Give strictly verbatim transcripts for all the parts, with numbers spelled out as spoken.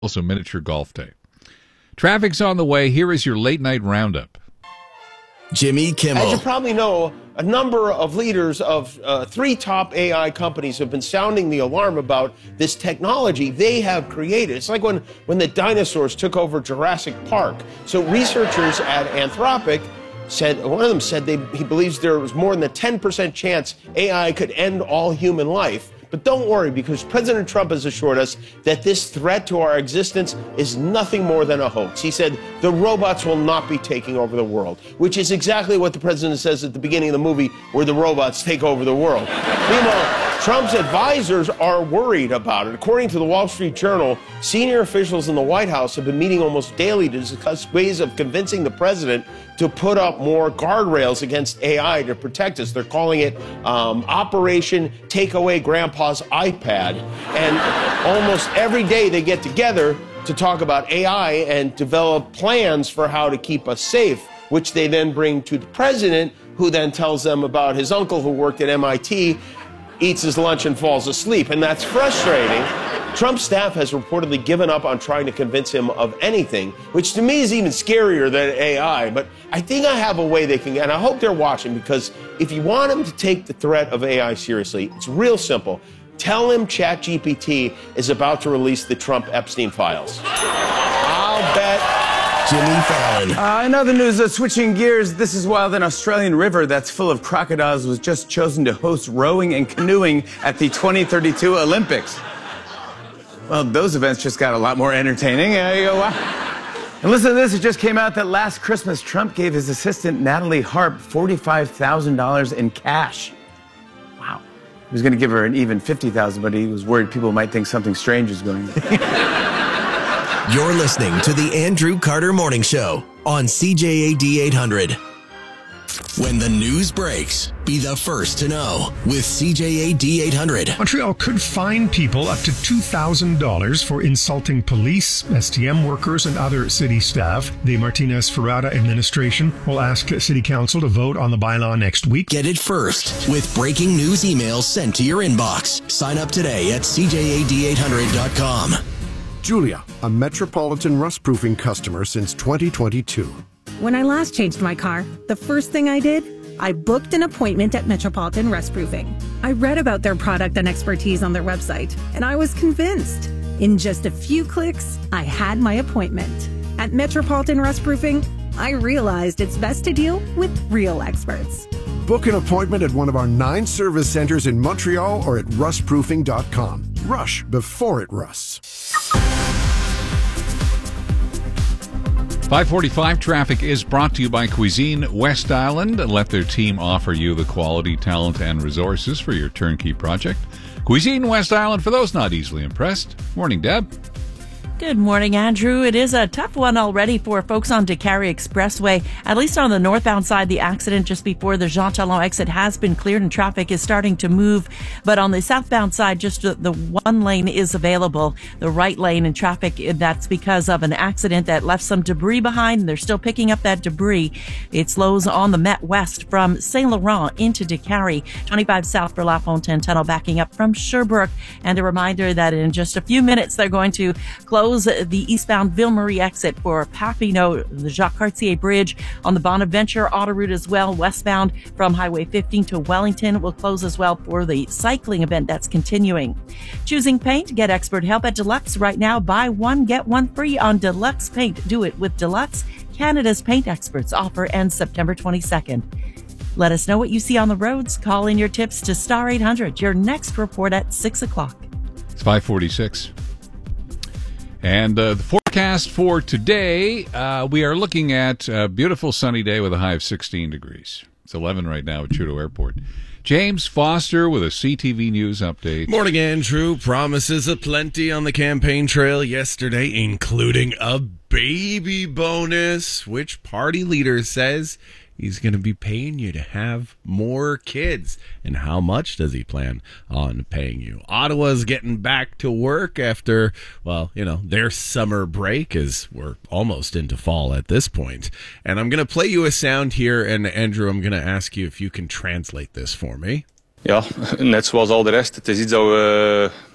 Also miniature golf day. Traffic's on the way. Here is your late night roundup. Jimmy Kimmel. As you probably know, a number of leaders of uh, three top A I companies have been sounding the alarm about this technology they have created. It's like when, when the dinosaurs took over Jurassic Park. So researchers at Anthropic said, one of them said they, he believes there was more than a ten percent chance A I could end all human life. But don't worry, because President Trump has assured us that this threat to our existence is nothing more than a hoax. He said the robots will not be taking over the world, which is exactly what the president says at the beginning of the movie, where the robots take over the world. Meanwhile, Trump's advisors are worried about it. According to the Wall Street Journal, senior officials in the White House have been meeting almost daily to discuss ways of convincing the president to put up more guardrails against A I to protect us. They're calling it um, Operation Take Away Grandpa's iPad. And almost every day they get together to talk about A I and develop plans for how to keep us safe, which they then bring to the president, who then tells them about his uncle who worked at M I T, eats his lunch and falls asleep, and that's frustrating. Trump's staff has reportedly given up on trying to convince him of anything, which to me is even scarier than A I, but I think I have a way they can, and I hope they're watching, because if you want him to take the threat of A I seriously, it's real simple. Tell him ChatGPT is about to release the Trump Epstein files. I'll bet. Jimmy Fallon. Uh, in other news, uh, switching gears, this is while an Australian river that's full of crocodiles was just chosen to host rowing and canoeing at the twenty thirty-two Olympics. Well, those events just got a lot more entertaining. Uh, you go, wow. And listen to this, it just came out that last Christmas, Trump gave his assistant, Natalie Harp, forty-five thousand dollars in cash. Wow. He was going to give her an even fifty thousand dollars, but he was worried people might think something strange is going on. You're listening to the Andrew Carter Morning Show on C J A D eight hundred. When the news breaks, be the first to know with C J A D eight hundred. Montreal could fine people up to two thousand dollars for insulting police, S T M workers, and other city staff. The Martinez-Ferrada administration will ask City Council to vote on the bylaw next week. Get it first with breaking news emails sent to your inbox. Sign up today at C J A D eight hundred dot com. Julia, a Metropolitan rust-proofing customer since twenty twenty-two. When I last changed my car, the first thing I did, I booked an appointment at Metropolitan Rust Proofing. I read about their product and expertise on their website, and I was convinced. In just a few clicks, I had my appointment. At Metropolitan Rust Proofing, I realized it's best to deal with real experts. Book an appointment at one of our nine service centers in Montreal or at rust proofing dot com. Rush before it rusts. five forty-five traffic is brought to you by Cuisine West Island. Let their team offer you the quality, talent, and resources for your turnkey project. Cuisine West Island, for those not easily impressed. Morning, Deb. Good morning, Andrew. It is a tough one already for folks on Décarie Expressway. At least on the northbound side, the accident just before the Jean Talon exit has been cleared and traffic is starting to move. But on the southbound side, just the one lane is available, the right lane, and traffic, that's because of an accident that left some debris behind. They're still picking up that debris. It slows on the Met West from Saint Laurent into Décarie, twenty-five south for La Fontaine Tunnel, backing up from Sherbrooke. And a reminder that in just a few minutes, they're going to close the eastbound Ville Marie exit for Papineau, the Jacques Cartier Bridge on the Bonaventure Autoroute as well. Westbound from Highway fifteen to Wellington will close as well for the cycling event that's continuing. Choosing paint, get expert help at Deluxe right now. Buy one, get one free on Deluxe Paint. Do it with Deluxe. Canada's paint experts offer ends September twenty-second. Let us know what you see on the roads. Call in your tips to Star eight hundred. Your next report at six o'clock. It's five forty-six. And uh, the forecast for today, uh, we are looking at a beautiful sunny day with a high of sixteen degrees. It's eleven right now at Trudeau Airport. James Foster with a C T V News update. Morning, Andrew. Promises aplenty on the campaign trail yesterday, including a baby bonus, which party leader says he's going to be paying you to have more kids. And how much does he plan on paying you? Ottawa's getting back to work after, well, you know, their summer break, as we're almost into fall at this point. And I'm going to play you a sound here, and Andrew, I'm going to ask you if you can translate this for me. Ja, net zoals al de rest. Het is iets dat we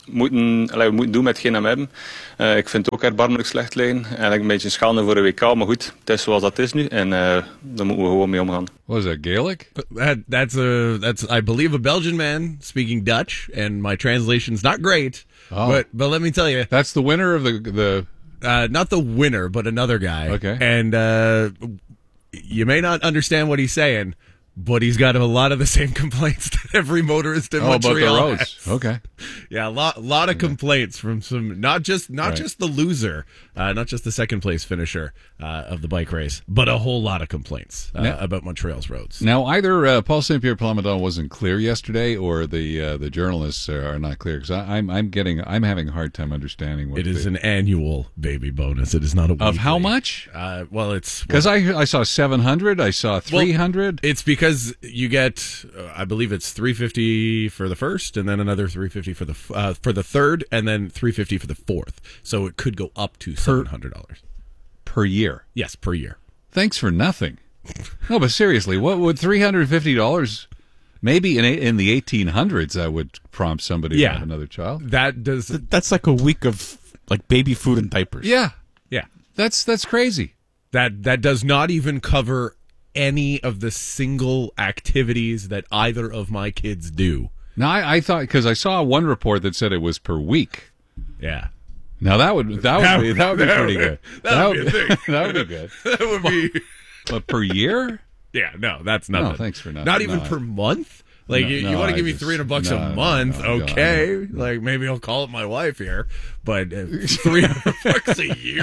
moeten, allee, we moeten doen met hetgeen dat we hebben. Uh, ik vind het ook erbarmelijk slecht liggen. Eigenlijk een beetje een schande voor de W K, maar goed, het is zoals dat is nu. En uh, daar moeten we gewoon mee omgaan. Was that Gaelic? That, that's a that's I believe a Belgian man speaking Dutch, and my translation's not great. Oh. But but let me tell you, that's the winner of the the uh, not the winner, but another guy. Okay, and uh, you may not understand what he's saying, but he's got a lot of the same complaints that every motorist in oh, Montreal about the roads. has. Okay, yeah, a lot lot of okay. complaints from some not just not right. just the loser, uh, not just the second place finisher uh, of the bike race, but a whole lot of complaints uh, now, about Montreal's roads. Now, either uh, Paul Saint Pierre Plamondon wasn't clear yesterday, or the uh, the journalists are not clear, because I'm I'm getting I'm having a hard time understanding what it is the, an annual baby bonus. It is not a weekly. Of how much? Uh, well, it's because well, I I saw seven hundred, I saw three hundred. Well, it's because you get uh, I believe it's three fifty for the first, and then another three fifty for the uh, for the third, and then three fifty for the fourth. So it could go up to seven hundred dollars per year. Yes, per year. Thanks for nothing. No, but seriously, what would three hundred fifty dollars? Maybe in in the eighteen hundreds, that would prompt somebody yeah. to have another child. That does. That's like a week of like baby food and diapers. Yeah, yeah. That's that's crazy. That that does not even cover any of the single activities that either of my kids do. Now, I, I thought, because I saw one report that said it was per week. Yeah. Now that would that would that be that would be that pretty would, good. That, that would be a thing. That would be good. That would be. But per year? Yeah, no, that's nothing. No, thanks for nothing. Not even no, per month. Like no, you, no, you want to give me just, three hundred bucks no, a month? No, no, okay, no, like maybe I'll call it my wife here, but uh, three hundred bucks a year?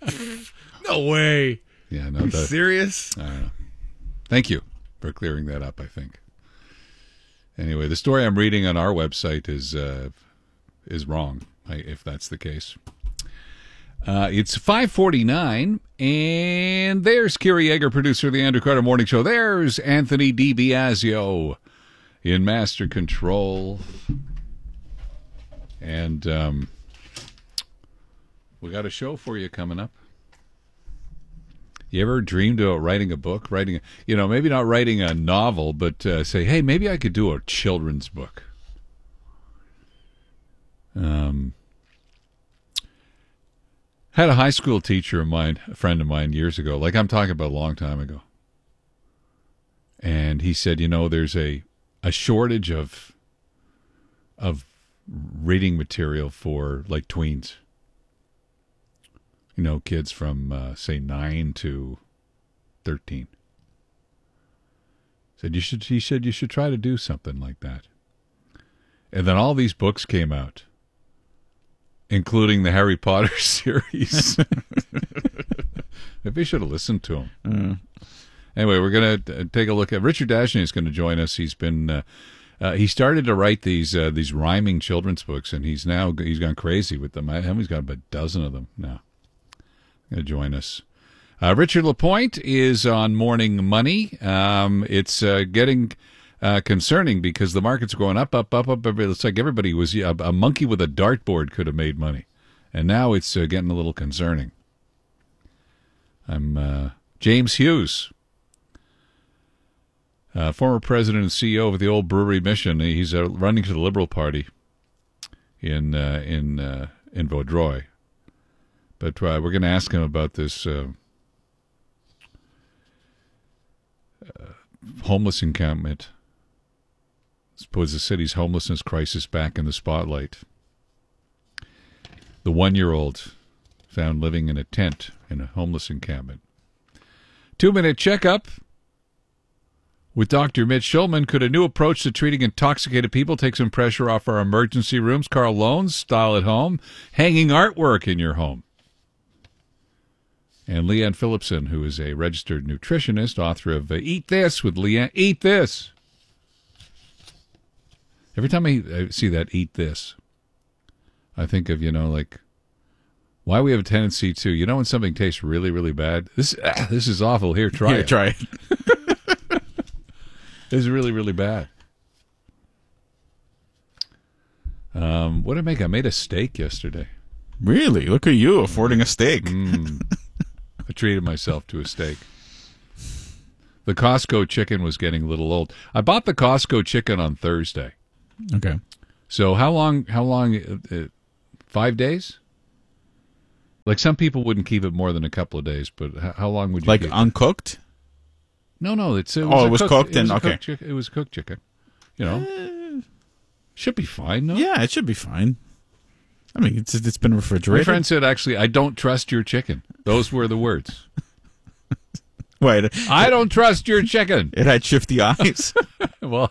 No way. Yeah, no. Are you that, serious? I don't know. Thank you for clearing that up, I think. Anyway, the story I'm reading on our website is uh, is wrong, if that's the case. Uh, it's five forty-nine, and there's Kiri Yeager, producer of the Andrew Carter Morning Show. There's Anthony DiBiasio in Master Control. And um, we got a show for you coming up. You ever dreamed about writing a book? Writing, a, you know, maybe not writing a novel, but uh, say, hey, maybe I could do a children's book. Um, had a high school teacher of mine, a friend of mine years ago, like I'm talking about a long time ago. And he said, you know, there's a, a shortage of of reading material for like tweens. You know, kids from, uh, say, nine to thirteen. Said you should. He said you should try to do something like that. And then all these books came out, including the Harry Potter series. Maybe I should have listened to him. Mm. Anyway, we're going to take a look at Richard Dashny is going to join us. He's been uh, uh, he started to write these uh, these rhyming children's books, and he's now he's gone crazy with them. I think he's got about a dozen of them now. Going to join us. Uh, Richard Lapointe is on Morning Money. Um, it's uh, getting uh, concerning because the markets are going up, up, up, up. It's like everybody was a, a monkey with a dartboard could have made money, and now it's uh, getting a little concerning. I'm uh, James Hughes, uh, former president and C E O of the Old Brewery Mission. He's uh, running to the Liberal Party in uh, in uh, in Vaudreuil. But uh, we're going to ask him about this uh, uh, homeless encampment. This puts the city's homelessness crisis back in the spotlight. The one-year-old found living in a tent in a homeless encampment. Two-minute checkup with Doctor Mitch Schulman. Could a new approach to treating intoxicated people take some pressure off our emergency rooms? Carl Loans, style at home, hanging artwork in your home. And Leanne Phillipson, who is a registered nutritionist, author of uh, Eat This with Leanne. Eat This. Every time I, I see that, Eat This, I think of, you know, like, why we have a tendency to, you know, when something tastes really, really bad, this ah, this is awful. Here, try Here, it. try it. This is really, really bad. Um, what did I make? I made a steak yesterday. Really? Look at you affording a steak. Mm. I treated myself to a steak. The Costco chicken was getting a little old. I bought the Costco chicken on Thursday. Okay. So how long? How long? Uh, uh, five days? Like some people wouldn't keep it more than a couple of days, but how, how long would you Like keep uncooked? it? No, no. It's it was Oh, a it was cooked, cooked it and- was a okay. cooked chick- it was cooked chicken. You know, should be fine. No, Yeah, it should be fine. I mean, it's it's been my refrigerated. friend said actually, I don't trust your chicken. Those were the words. Wait, I don't trust your chicken. it had shifty eyes. Well,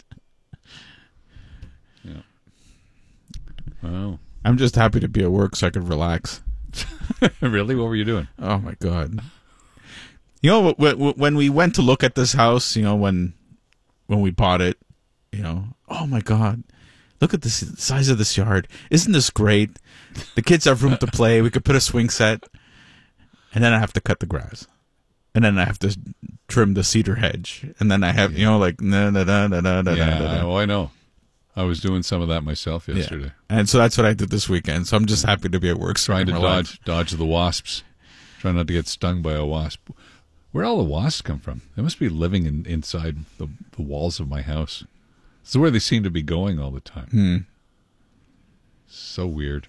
yeah. Well, I'm just happy to be at work so I could relax. really, what were you doing? Oh my god! You know, w- w- when we went to look at this house, you know, when when we bought it, you know, oh my god, look at the size of this yard! Isn't this great? The kids have room to play. We could put a swing set, and then I have to cut the grass, and then I have to trim the cedar hedge, and then I have, you know, like na na na na na na. Yeah, na, na. oh, I know. I was doing some of that myself yesterday. Yeah. And so that's what I did this weekend. So I'm just happy to be at work. So Trying to I'm relaxed. dodge dodge the wasps. Trying not to get stung by a wasp. Where all the wasps come from? They must be living in, inside the, the walls of my house. This is where they seem to be going all the time. Hmm. So weird.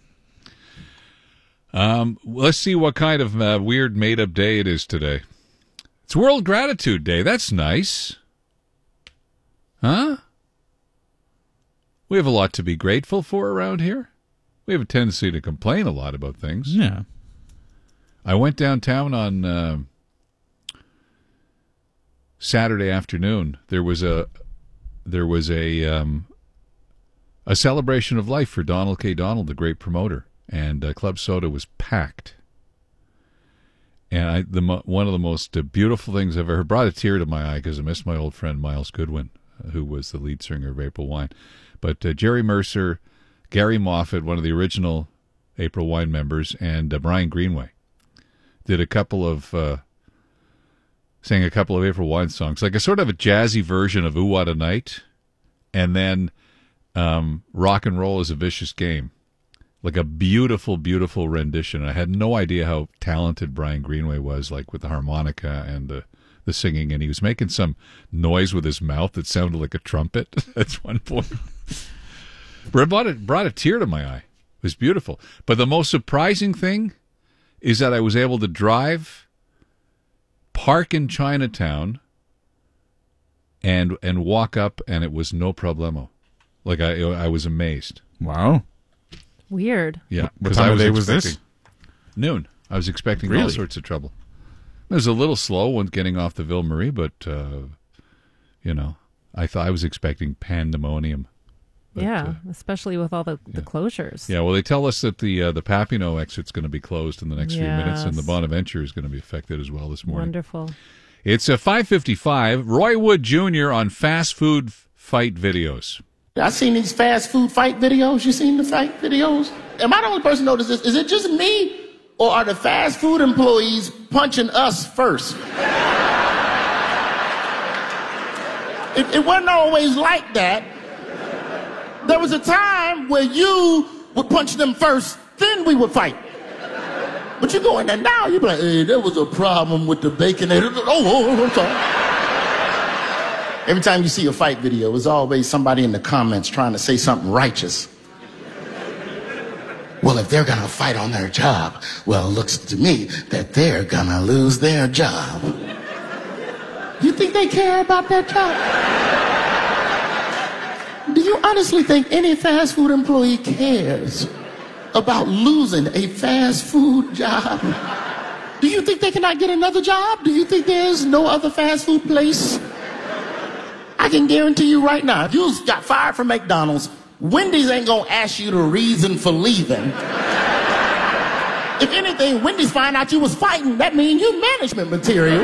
Um, let's see what kind of uh, weird made-up day it is today. It's World Gratitude Day. That's nice. Huh? We have a lot to be grateful for around here. We have a tendency to complain a lot about things. Yeah. I went downtown on uh, Saturday afternoon. There was a there was a um, a celebration of life for Donald K. Donald, the great promoter, and uh, Club Soda was packed. And I, the mo- one of the most uh, beautiful things I've ever brought a tear to my eye because I missed my old friend Miles Goodwin, uh, who was the lead singer of April Wine. But uh, Jerry Mercer, Gary Moffat, one of the original April Wine members, and uh, Brian Greenway did a couple of, uh, sang a couple of April Wine songs, like a sort of a jazzy version of Ooh What a Night, and then um, Rock and Roll is a Vicious Game. Like a beautiful, beautiful rendition. I had no idea how talented Brian Greenway was, like with the harmonica and the, the singing, and he was making some noise with his mouth that sounded like a trumpet at one point. But it brought, it brought a tear to my eye. It was beautiful. But the most surprising thing is that I was able to drive, park in Chinatown, and and walk up, and it was no problemo. Like, I I was amazed. Wow. Weird. Yeah. What 'cause time I of was day was this? expecting- Noon. I was expecting all Really? sorts of trouble. It was a little slow when getting off the Ville Marie, but, uh, you know, I thought I was expecting pandemonium. But, yeah, uh, especially with all the, the yeah. closures. Yeah, well, they tell us that the uh, the Papineau exit's going to be closed in the next few minutes, and the Yes. Bonaventure is going to be affected as well this morning. Wonderful. It's a five fifty-five. Roy Wood Junior on fast food f- fight videos. I seen these fast food fight videos. You seen the fight videos? Am I the only person who noticed this? Is it just me, or are the fast food employees punching us first? it, it wasn't always like that. There was a time where you would punch them first, then we would fight. But you go in there now, you be like, hey, there was a problem with the Baconator. Oh, oh, I'm sorry. Every time you see a fight video, there's always somebody in the comments trying to say something righteous. Well, if they're gonna fight on their job, well, it looks to me that they're gonna lose their job. You think they care about that job? Do you honestly think any fast food employee cares about losing a fast food job? Do you think they cannot get another job? Do you think there's no other fast food place? I can guarantee you right now, if you got fired from McDonald's, Wendy's ain't gonna ask you the reason for leaving. If anything, Wendy's find out you was fighting, that means you management material.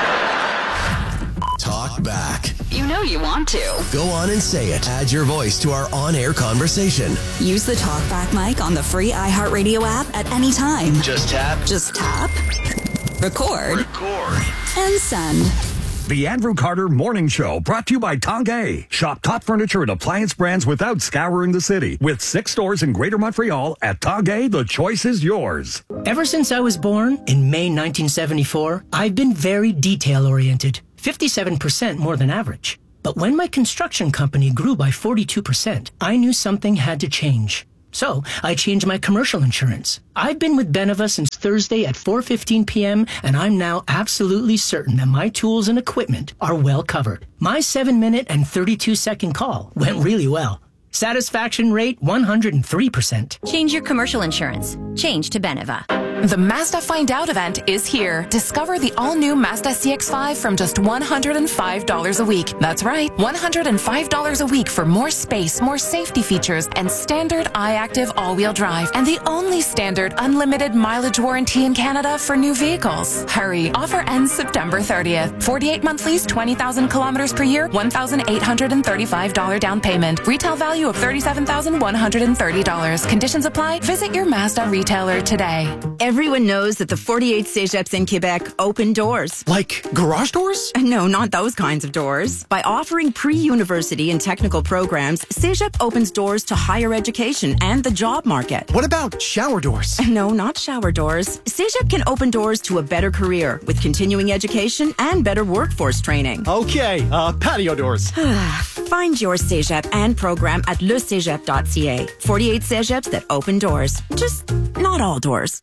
Talk back. You know you want to. Go on and say it. Add your voice to our on-air conversation. Use the TalkBack mic on the free iHeartRadio app at any time. Just tap. Just tap. Record. Record. And send. The Andrew Carter Morning Show, brought to you by Tongue. Shop top furniture and appliance brands without scouring the city. With six stores in Greater Montreal, at Tongue, the choice is yours. Ever since I was born in May nineteen seventy-four, I've been very detail-oriented, fifty-seven percent more than average. But when my construction company grew by forty-two percent, I knew something had to change. So I changed my commercial insurance. I've been with Beneva since Thursday at four fifteen p.m., and I'm now absolutely certain that my tools and equipment are well covered. My seven minute and thirty-two second call went really well. Satisfaction rate one hundred three percent. Change your commercial insurance. Change to Beneva. The Mazda Find Out event is here. Discover the all-new Mazda C X five from just one hundred five dollars a week. That's right, one hundred five dollars a week for more space, more safety features, and standard iActive all-wheel drive. And the only standard unlimited mileage warranty in Canada for new vehicles. Hurry, offer ends September thirtieth. forty-eight month lease, twenty thousand kilometers per year, one thousand eight hundred thirty-five dollars down payment. Retail value of thirty-seven thousand one hundred thirty dollars. Conditions apply. Visit your Mazda retailer today. Everyone knows that the forty-eight Cégeps in Quebec open doors. Like garage doors? No, not those kinds of doors. By offering pre-university and technical programs, Cégep opens doors to higher education and the job market. What about shower doors? No, not shower doors. Cégep can open doors to a better career with continuing education and better workforce training. Okay, uh, patio doors. Find your Cégep and program at le cégep dot c a. forty-eight Cégeps that open doors. Just not all doors.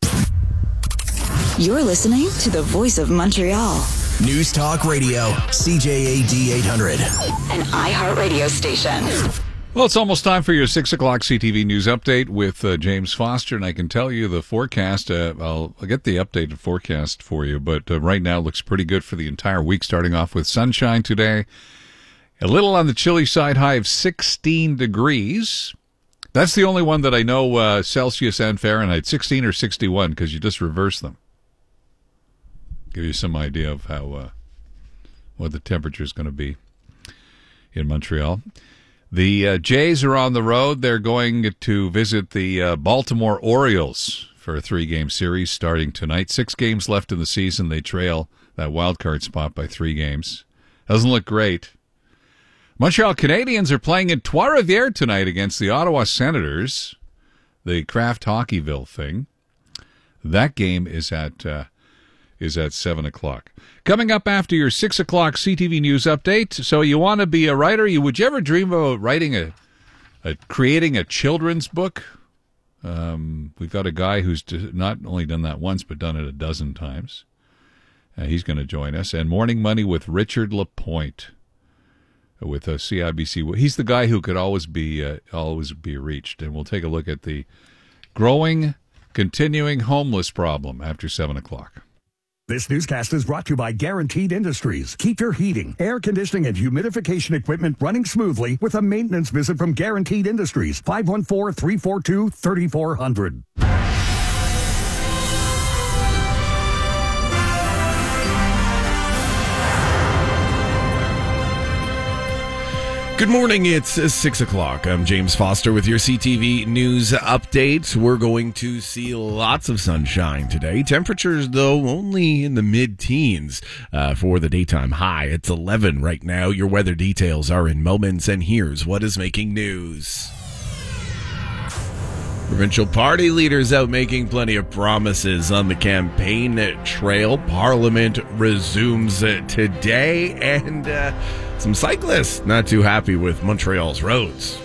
You're listening to the Voice of Montreal. News Talk Radio, C J A D eight hundred. An iHeartRadio station. Well, it's almost time for your six o'clock C T V News Update with uh, James Foster, and I can tell you the forecast, uh, I'll, I'll get the updated forecast for you, but uh, right now it looks pretty good for the entire week, starting off with sunshine today. A little on the chilly side, high of sixteen degrees. That's the only one that I know, uh, Celsius and Fahrenheit, sixteen or sixty-one, because you just reverse them. Give you some idea of how uh, what the temperature is going to be in Montreal. The uh, Jays are on the road. They're going to visit the uh, Baltimore Orioles for a three-game series starting tonight. Six games left in the season. They trail that wild card spot by three games. Doesn't look great. Montreal Canadiens are playing in Trois-Rivières tonight against the Ottawa Senators, the Kraft Hockeyville thing. That game is at uh, is at seven o'clock. Coming up after your six o'clock C T V News Update. So you want to be a writer? You Would you ever dream about writing a, a creating a children's book? Um, we've got a guy who's not only done that once, but done it a dozen times. Uh, he's going to join us. And Morning Money with Richard Lapointe. With a C I B C, he's the guy who could always be uh, always be reached, and we'll take a look at the growing, continuing homeless problem after seven o'clock. This newscast is brought to you by Guaranteed Industries. Keep your heating, air conditioning, and humidification equipment running smoothly with a maintenance visit from Guaranteed Industries. five one four, three four two, three four zero zero. Good morning, it's uh, six o'clock. I'm James Foster with your C T V News Update. We're going to see lots of sunshine today. Temperatures, though, only in the mid-teens uh, for the daytime high. It's eleven right now. Your weather details are in moments, and here's what is making news. Provincial party leaders out making plenty of promises on the campaign trail. Parliament resumes today, and uh, some cyclists not too happy with Montreal's roads.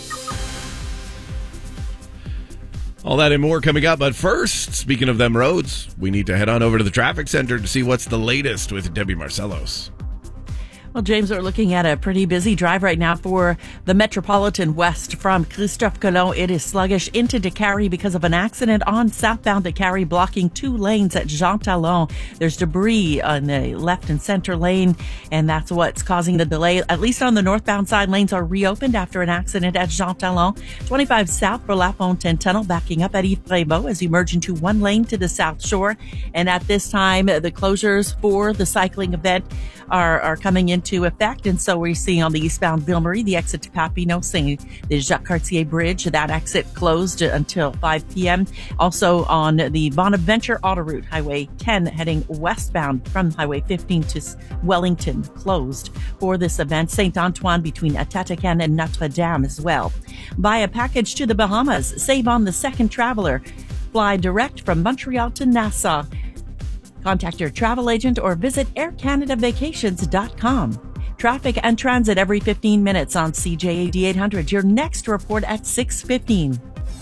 All that and more coming up, but first, speaking of them roads, we need to head on over to the traffic center to see what's the latest with Debbie Marcellos. Well, James, we're looking at a pretty busy drive right now for the Metropolitan West from Christophe Colomb. It is sluggish into Décarie because of an accident on southbound Décarie, blocking two lanes at Jean Talon. There's debris on the left and center lane, and that's what's causing the delay. At least on the northbound side, lanes are reopened after an accident at Jean Talon. twenty-five south for La Fontaine Tunnel, backing up at Yves Prévost as you merge into one lane to the South Shore. And at this time, the closures for the cycling event are, are coming into effect. And so we're seeing on the eastbound Ville-Marie, the exit to Papineau, seeing the Jacques Cartier Bridge, that exit closed until five p.m. Also on the Bonaventure Autoroute, Highway ten, heading westbound from Highway fifteen to Wellington, closed for this event. Saint Antoine between Atatacan and Notre Dame as well. Buy a package to the Bahamas. Save on the second traveler. Fly direct from Montreal to Nassau. Contact your travel agent or visit air canada vacations dot com. Traffic and transit every fifteen minutes on C J A D eight hundred. Your next report at six fifteen.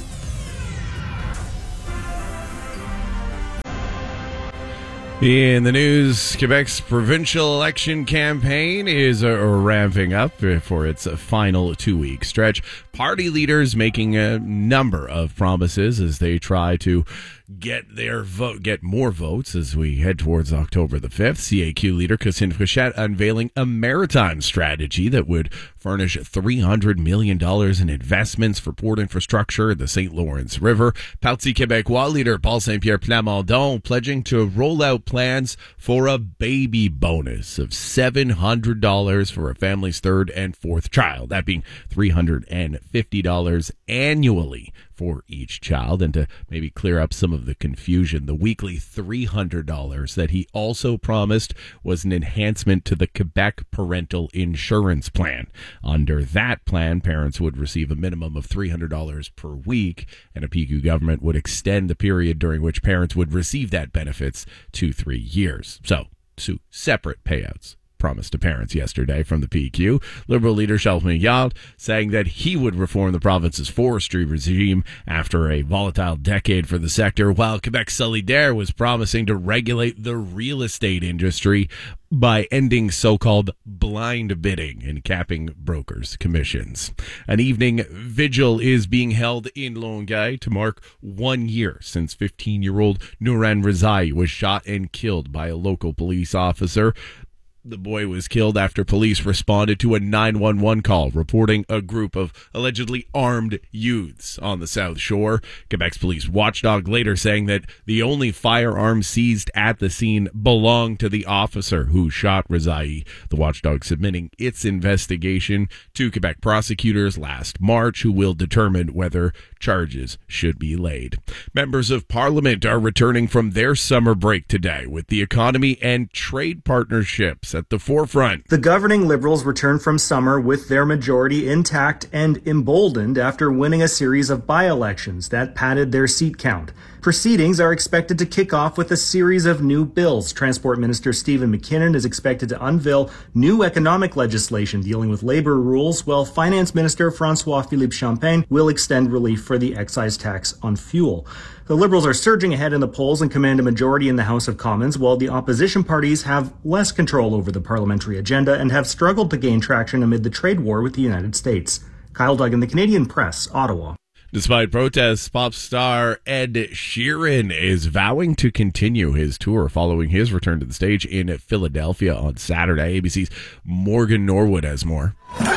In the news, Quebec's provincial election campaign is uh, ramping up for its final two-week stretch. Party leaders making a number of promises as they try to get their vote, get more votes as we head towards October the fifth. C A Q leader Christine Fréchette unveiling a maritime strategy that would furnish three hundred million dollars in investments for port infrastructure in the Saint Lawrence River. Parti Québécois leader Paul Saint-Pierre Plamondon pledging to roll out plans for a baby bonus of seven hundred dollars for a family's third and fourth child, that being three hundred fifty dollars annually for each child. And to maybe clear up some of the confusion, the weekly three hundred dollars that he also promised was an enhancement to the Quebec Parental Insurance Plan. Under that plan, parents would receive a minimum of three hundred dollars per week, and a P Q government would extend the period during which parents would receive that benefits to three years. So, two separate payouts promised to parents yesterday from the P Q. Liberal leader Charles Maillard saying that he would reform the province's forestry regime after a volatile decade for the sector, while Quebec Solidaire was promising to regulate the real estate industry by ending so-called blind bidding and capping brokers' commissions. An evening vigil is being held in Longueuil to mark one year since fifteen-year-old Nouran Rezaei was shot and killed by a local police officer. The boy was killed after police responded to a nine one one call reporting a group of allegedly armed youths on the South Shore. Quebec's police watchdog later saying that the only firearm seized at the scene belonged to the officer who shot Rezaei. The watchdog submitting its investigation to Quebec prosecutors last March, who will determine whether charges should be laid. Members of Parliament are returning from their summer break today with the economy and trade partnerships at the forefront. The governing Liberals return from summer with their majority intact and emboldened after winning a series of by-elections that padded their seat count. Proceedings are expected to kick off with a series of new bills. Transport Minister Stephen McKinnon is expected to unveil new economic legislation dealing with labor rules, while Finance Minister François-Philippe Champagne will extend relief for the excise tax on fuel. The Liberals are surging ahead in the polls and command a majority in the House of Commons, while the opposition parties have less control over the parliamentary agenda and have struggled to gain traction amid the trade war with the United States. Kyle Duggan, The Canadian Press, Ottawa. Despite protests, pop star Ed Sheeran is vowing to continue his tour following his return to the stage in Philadelphia on Saturday. A B C's Morgan Norwood has more.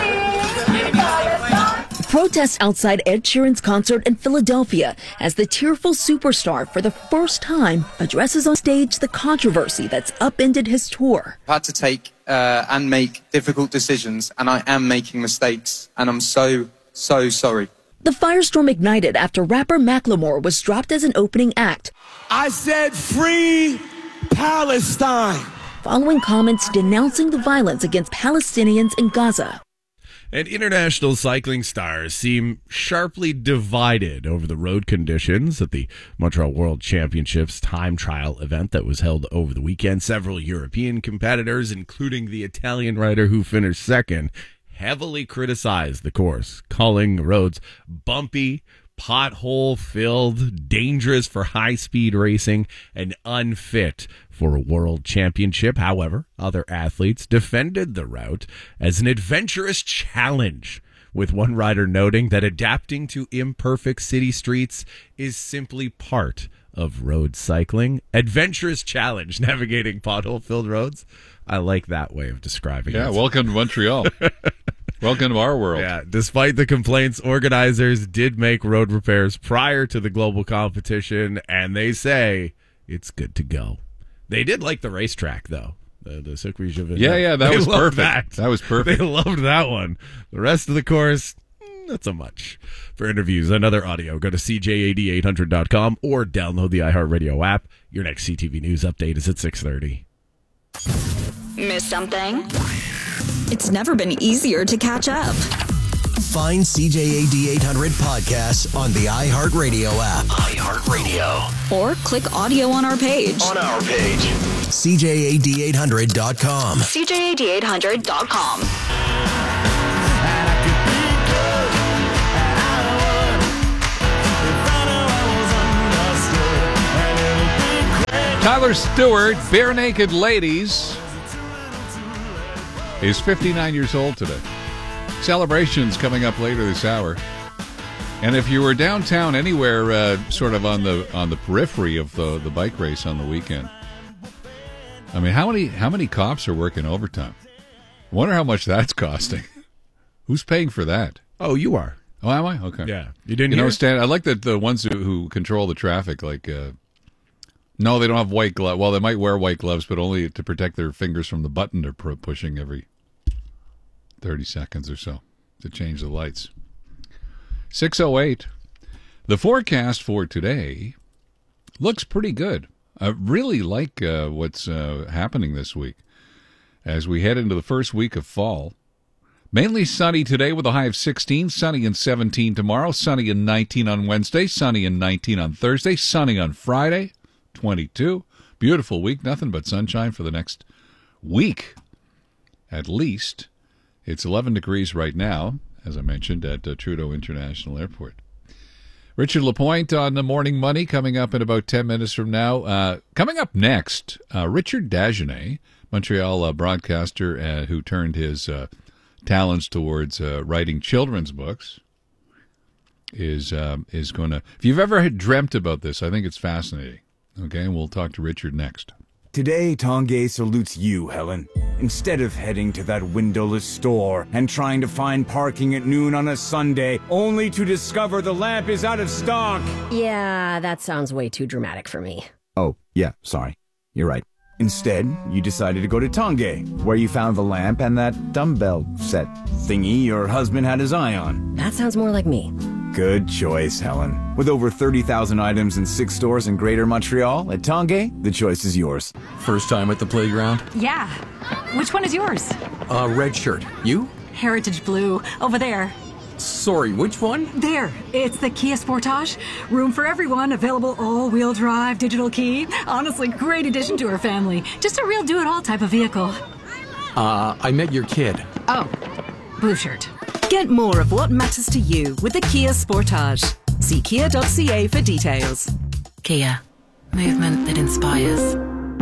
Protests outside Ed Sheeran's concert in Philadelphia as the tearful superstar for the first time addresses on stage the controversy that's upended his tour. I've had to take uh, and make difficult decisions, and I am making mistakes, and I'm so, so sorry. The firestorm ignited after rapper Macklemore was dropped as an opening act. I said free Palestine. Following comments denouncing the violence against Palestinians in Gaza. And international cycling stars seem sharply divided over the road conditions at the Montreal World Championships time trial event that was held over the weekend. Several European competitors, including the Italian rider who finished second, heavily criticized the course, calling roads bumpy, pothole-filled, dangerous for high-speed racing, and unfit for a world championship. However, other athletes defended the route as an adventurous challenge, with one rider noting that adapting to imperfect city streets is simply part of road cycling. Adventurous challenge, navigating pothole-filled roads. I like that way of describing yeah, it. Yeah, welcome to Montreal. Welcome to our world. Yeah, despite the complaints, organizers did make road repairs prior to the global competition, and they say it's good to go. They did like the racetrack, though. The, the Circuit Juvenile. Yeah, yeah, that they was perfect. That. that was perfect. They loved that one. The rest of the course, not so much. For interviews and other audio, go to C J A D eight hundred dot com or download the iHeartRadio app. Your next C T V News update is at six thirty. Miss something? It's never been easier to catch up. Find C J A D eight hundred podcasts on the iHeartRadio app. iHeartRadio. Or click audio on our page. On our page. C J A D eight hundred dot com. C J A D eight hundred dot com. Tyler Stewart, Bare Naked Ladies, is fifty-nine years old today. Celebrations coming up later this hour. And if you were downtown anywhere, uh, sort of on the on the periphery of the the bike race on the weekend, I mean, how many how many cops are working overtime? I wonder how much that's costing. Who's paying for that? Oh, you are. Oh, am I? Okay. Yeah, you didn't You know, hear? Stan, I like that the ones who, who control the traffic, like, uh, no, they don't have white gloves. Well, they might wear white gloves, but only to protect their fingers from the button they're pu- pushing every thirty seconds or so to change the lights. six oh eight. The forecast for today looks pretty good. I really like uh, what's uh, happening this week as we head into the first week of fall. Mainly sunny today with a high of sixteen, sunny and seventeen tomorrow, sunny and nineteen on Wednesday, sunny and nineteen on Thursday, sunny on Friday, twenty-two. Beautiful week, nothing but sunshine for the next week at least. It's eleven degrees right now, as I mentioned, at uh, Trudeau International Airport. Richard Lapointe on the Morning Money coming up in about ten minutes from now. Uh, coming up next, uh, Richard Dagenet, Montreal uh, broadcaster uh, who turned his uh, talents towards uh, writing children's books, is um, is going to... If you've ever had dreamt about this, I think it's fascinating. Okay, and we'll talk to Richard next. Today, Tanguay salutes you, Helen. Instead of heading to that windowless store and trying to find parking at noon on a Sunday, only to discover the lamp is out of stock. Yeah, that sounds way too dramatic for me. Oh, yeah, sorry. You're right. Instead, you decided to go to Tanguay, where you found the lamp and that dumbbell set thingy your husband had his eye on. That sounds more like me. Good choice, Helen. With over thirty thousand items in six stores in Greater Montreal, at Tanguay, the choice is yours. First time at the playground? Yeah. Which one is yours? Uh, red shirt. You? Heritage Blue. Over there. Sorry, which one? There. It's the Kia Sportage. Room for everyone. Available all-wheel drive, digital key. Honestly, great addition to our family. Just a real do-it-all type of vehicle. Uh, I met your kid. Oh. Blue shirt. Get more of what matters to you with the Kia Sportage. See kia dot c a for details. Kia. Movement that inspires.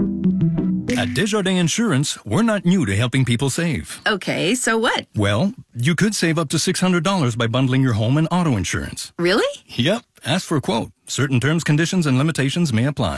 At Desjardins Insurance, we're not new to helping people save. Okay, so what? Well, you could save up to six hundred dollars by bundling your home and auto insurance. Really? Yep. Ask for a quote. Certain terms, conditions, and limitations may apply.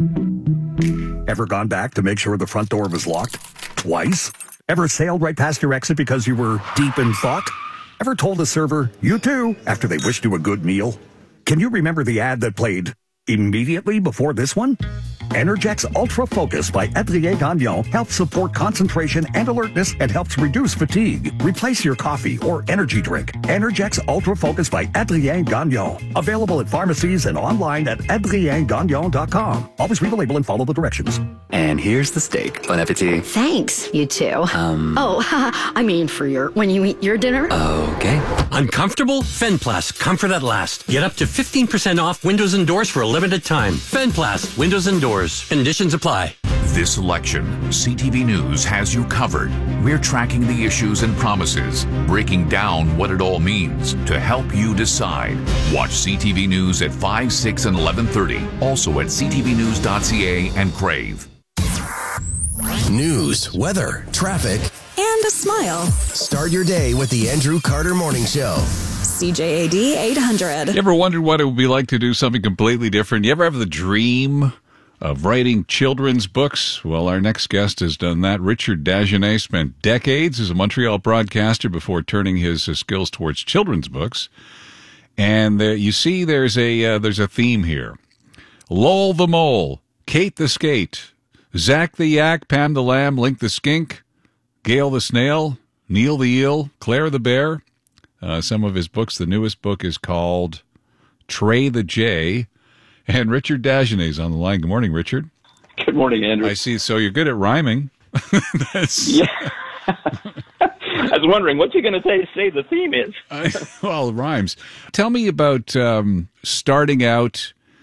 Ever gone back to make sure the front door was locked? Twice? Ever sailed right past your exit because you were deep in thought? Ever told a server, you too, after they wished you a good meal? Can you remember the ad that played immediately before this one? Energex Ultra Focus by Adrien Gagnon helps support concentration and alertness and helps reduce fatigue. Replace your coffee or energy drink. Energex Ultra Focus by Adrien Gagnon. Available at pharmacies and online at adrien gagnon dot com. Always read the label and follow the directions. And here's the steak. Bon appetit. Thanks, you two. Um. Oh, I mean for your, when you eat your dinner. Okay. Uncomfortable? Fenplast. Comfort at last. Get up to fifteen percent off windows and doors for a limited time. Fenplast. Windows and doors. Conditions apply. This election, C T V News has you covered. We're tracking the issues and promises, breaking down what it all means to help you decide. Watch C T V News at five, six, and eleven thirty. Also at c t v news dot c a and Crave. News, weather, traffic, And a smile. Start your day with the Andrew Carter Morning Show. C J A D eight hundred. You ever wondered what it would be like to do something completely different? You ever have the dream of writing children's books? Well, our next guest has done that. Richard Dagenet spent decades as a Montreal broadcaster before turning his uh, skills towards children's books. And uh, you see there's a uh, there's a theme here. Lowell the Mole, Kate the Skate, Zach the Yak, Pam the Lamb, Link the Skink, Gail the Snail, Neil the Eel, Claire the Bear. Uh, some of his books, the newest book is called Trey the Jay. And Richard Dagenet's on the line. Good morning, Richard. Good morning, Andrew. I see. So you're good at rhyming. That's... Yeah. I was wondering, what you going to say, say the theme is? uh, well, it rhymes. Tell me about um, starting out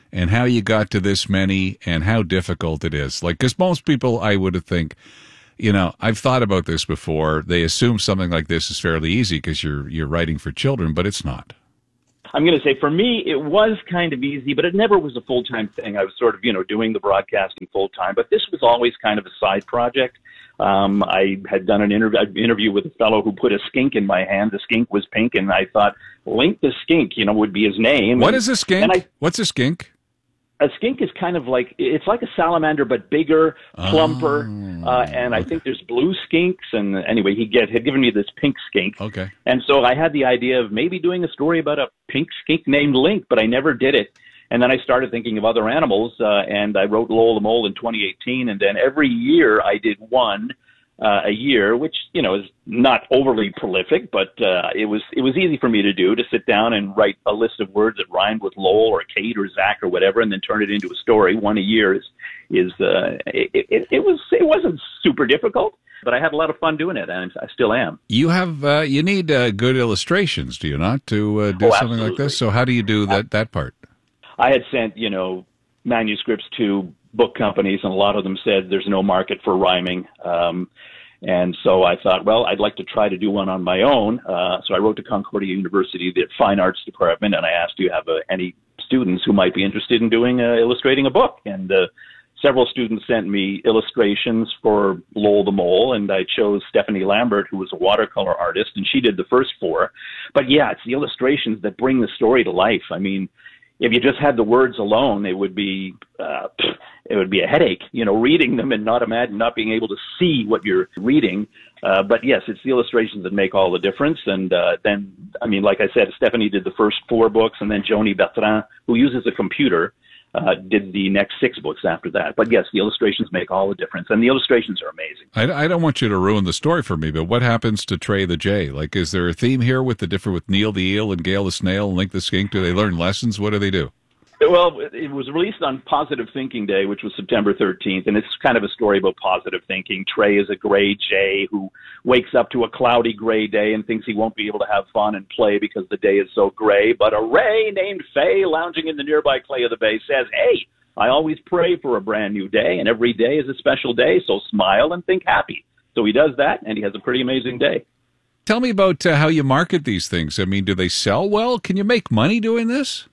and how you got to this many and how difficult it is. Like, because most people, I would think, you know, I've thought about this before. They assume something like this is fairly easy because you're you're writing for children, but it's not. I'm going to say for me, it was kind of easy, but it never was a full-time thing. I was sort of, you know, doing the broadcasting full-time, but this was always kind of a side project. Um, I had done an interview, interview with a fellow who put a skink in my hand. The skink was pink, and I thought, Link the Skink, you know, would be his name. What and, is a skink? And I, What's a skink? A skink is kind of like, it's like a salamander, but bigger, plumper. Oh, uh, and okay. I think there's blue skinks. And anyway, he get, had given me this pink skink. Okay. And so I had the idea of maybe doing a story about a pink skink named Link, but I never did it. And then I started thinking of other animals, uh, and I wrote Lowell the Mole in twenty eighteen. And then every year I did one uh, a year, which, you know, is not overly prolific, but uh, it was it was easy for me to do, to sit down and write a list of words that rhymed with Lowell or Kate or Zach or whatever, and then turn it into a story. One a year is is uh, it, it, it was it wasn't super difficult, but I had a lot of fun doing it, and I still am. You have uh, you need uh, good illustrations, do you not, to uh, do oh, something like this? So how do you do that that part? I had sent, you know, manuscripts to book companies, and a lot of them said there's no market for rhyming. Um, and so I thought, well, I'd like to try to do one on my own. Uh, so I wrote to Concordia University, the Fine Arts Department, and I asked, do you have uh, any students who might be interested in doing uh, illustrating a book? And uh, several students sent me illustrations for Lowell the Mole, and I chose Stephanie Lambert, who was a watercolor artist, and she did the first four. But yeah, it's the illustrations that bring the story to life. I mean, if you just had the words alone, it would be uh, it would be a headache, you know, reading them and not imagine not being able to see what you're reading. Uh, but yes, it's the illustrations that make all the difference. And uh, then, I mean, like I said, Stephanie did the first four books, and then Joni Bertrand, who uses a computer, uh, did the next six books after that. But yes, the illustrations make all the difference, and the illustrations are amazing. I, I don't want you to ruin the story for me, but what happens to Trey the Jay? Like, is there a theme here with the different with Neil the Eel and Gail the Snail and Link the Skink? Do they learn lessons? What do they do? Well, it was released on Positive Thinking Day, which was September thirteenth, and it's kind of a story about positive thinking. Trey is a gray jay who wakes up to a cloudy gray day and thinks he won't be able to have fun and play because the day is so gray. But a ray named Faye, lounging in the nearby clay of the bay, says, hey, I always pray for a brand new day, and every day is a special day, so smile and think happy. So he does that, and he has a pretty amazing day. Tell me about uh, how you market these things. I mean, do they sell well? Can you make money doing this?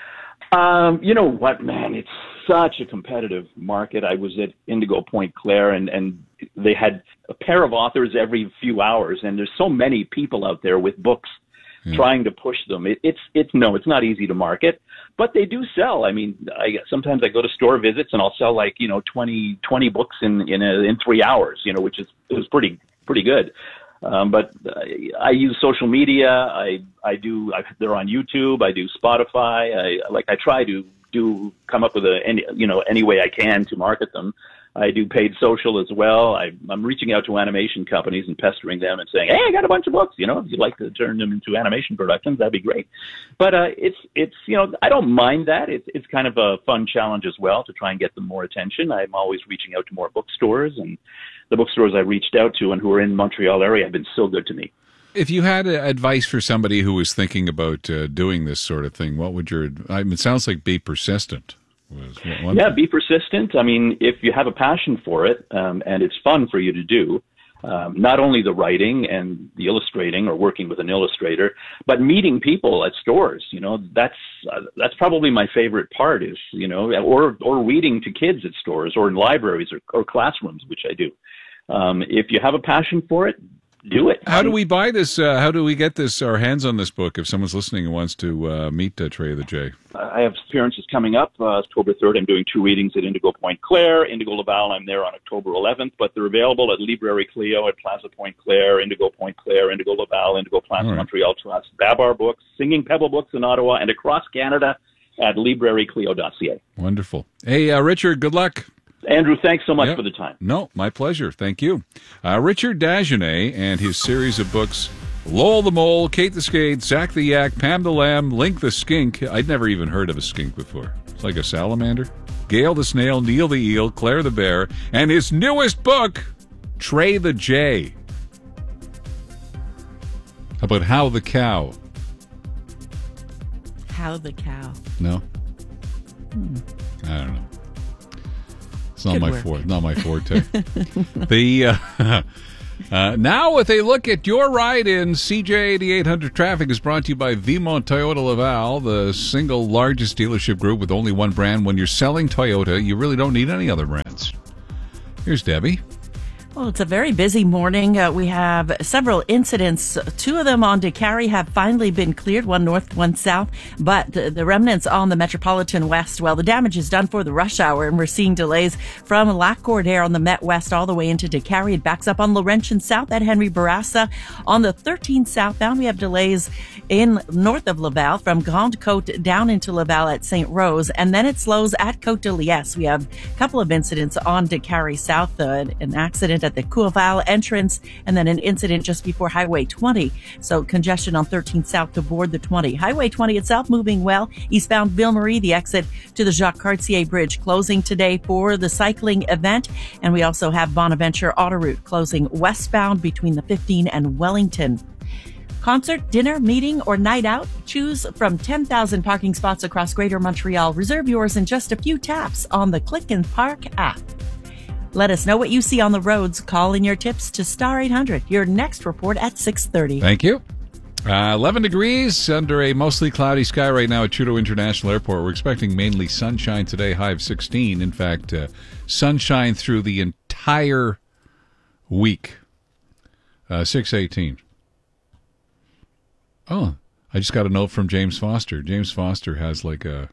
Um, you know what, man, it's such a competitive market. I was at Indigo Point Claire, and, and they had a pair of authors every few hours, and there's so many people out there with books hmm. trying to push them. It, it's, it's, no, it's not easy to market, but they do sell. I mean, I, sometimes I go to store visits and I'll sell like, you know, twenty, twenty books in, in, a, in three hours, you know, which is, it was pretty, pretty good. Um, but uh, I use social media. I I do. I, they're on YouTube. I do Spotify. I like. I try to do come up with a any you know any way I can to market them. I do paid social as well. I, I'm reaching out to animation companies and pestering them and saying, hey, I got a bunch of books. You know, if you'd like to turn them into animation productions, that'd be great. But uh, it's it's you know I don't mind that. It's it's kind of a fun challenge as well to try and get them more attention. I'm always reaching out to more bookstores, and the bookstores I reached out to and who are in Montreal area have been so good to me. If you had advice for somebody who was thinking about uh, doing this sort of thing, what would your? I mean, it sounds like be persistent. Was one yeah, thing. Be persistent. I mean, if you have a passion for it um, and it's fun for you to do, um, not only the writing and the illustrating or working with an illustrator, but meeting people at stores. You know, that's uh, that's probably my favorite part. Is you know, or or reading to kids at stores or in libraries or, or classrooms, which I do. Um, if you have a passion for it, do it. How do we buy this? Uh, how do we get this? Our hands on this book? If someone's listening and wants to uh, meet uh, Trey the Jay, I have appearances coming up. Uh, October third, I'm doing two readings at Indigo Point Claire. Indigo Laval, I'm there on October eleventh, but they're available at Librairie Clio, at Plaza Point Claire, Indigo Point Claire, Indigo Laval, Indigo Plaza right. Montreal Trust, Babar Books, Singing Pebble Books in Ottawa, and across Canada at librairie clio dot c a. Wonderful. Hey, uh, Richard, good luck. Andrew, thanks so much yep. for the time. No, my pleasure. Thank you. Uh, Richard Dagenet and his series of books, Lowell the Mole, Kate the Skate, Zach the Yak, Pam the Lamb, Link the Skink. I'd never even heard of a skink before. It's like a salamander. Gail the Snail, Neil the Eel, Claire the Bear, and his newest book, Trey the Jay. How about How the Cow? How the Cow. No? I don't know. It's not Good my work. forte. Not my forte. the uh, uh, now with a look at your ride in C J eighty-eight hundred traffic is brought to you by Vimont Toyota Laval, the single largest dealership group with only one brand. When you're selling Toyota, you really don't need any other brands. Here's Debbie. Well, it's a very busy morning. Uh, we have several incidents. Two of them on DeCarry have finally been cleared, one north, one south. But the, the remnants on the Metropolitan West, well, the damage is done for the rush hour, and we're seeing delays from Lac Cordaire on the Met West all the way into DeCarry. It backs up on Laurentian South at Henry Bourassa. On the thirteen southbound, we have delays in north of Laval from Grande Côte down into Laval at Saint Rose, and then it slows at Côte de Liesse. We have a couple of incidents on DeCarry South, uh, an accident at the Courval entrance, and then an incident just before Highway twenty. So congestion on thirteen south to board the twenty. Highway twenty itself moving well. Eastbound Ville-Marie, the exit to the Jacques Cartier Bridge closing today for the cycling event. And we also have Bonaventure Autoroute closing westbound between the fifteen and Wellington. Concert, dinner, meeting, or night out? Choose from ten thousand parking spots across Greater Montreal. Reserve yours in just a few taps on the Click and Park app. Let us know what you see on the roads. Call in your tips to Star eight hundred. Your next report at six thirty. Thank you. Uh, eleven degrees under a mostly cloudy sky right now at Trudeau International Airport. We're expecting mainly sunshine today, high of sixteen. In fact, uh, sunshine through the entire week. Uh, six eighteen. Oh, I just got a note from James Foster. James Foster has like a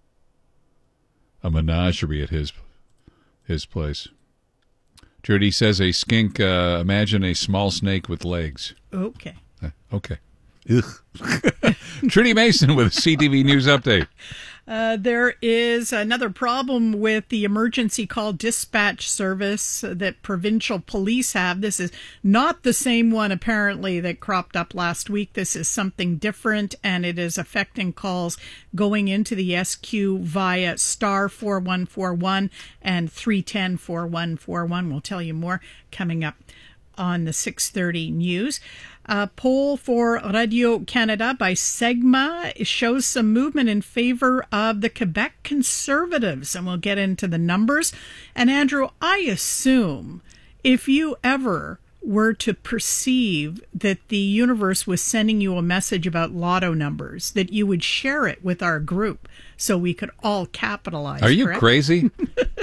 a menagerie at his his place. Trudy says a skink, uh, imagine a small snake with legs. Okay. Uh, okay. Ugh. Trudy Mason with a C T V News Update. Uh, there is another problem with the emergency call dispatch service that provincial police have. This is not the same one, apparently, that cropped up last week. This is something different, and it is affecting calls going into the S Q via star four one four one and three one zero, four one four one. We'll tell you more coming up on the six thirty news. A poll for Radio-Canada by Segma shows some movement in favor of the Quebec Conservatives, and we'll get into the numbers. And Andrew, I assume if you ever were to perceive that the universe was sending you a message about lotto numbers, that you would share it with our group so we could all capitalize. Are you correct? crazy?